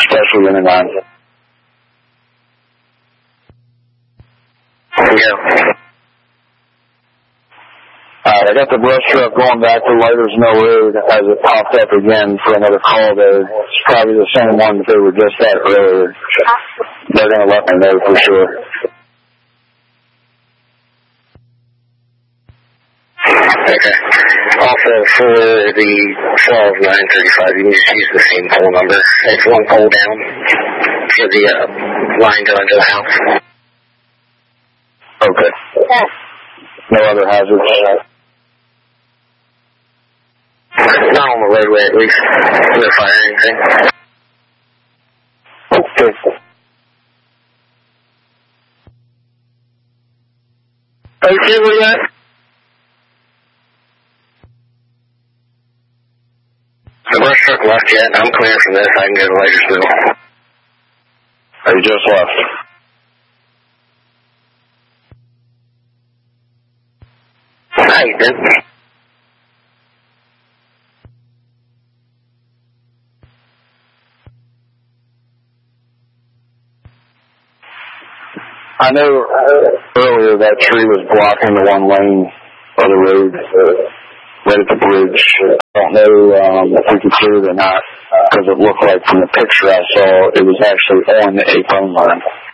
especially in the night. Yeah. I got the brush truck going back to Lighters Mill Road as it popped up again for another call there. It's probably the same one that they were just at earlier. They're going to let me know for sure. Okay. Also, for the 12935, you can just use the same pole number. It's one pole down for the line going to the house. Okay. No other hazards? Not on the roadway, at least. No fire or anything. Okay. Okay with that? The brush truck left yet, and I'm clear from this. I can go to Lakersville. They just left. Hi, Ethan. I know earlier that tree was blocking the one lane of the road right at the bridge. I don't know if we could see it or not, because it looked like from the picture I saw it was actually on a phone line.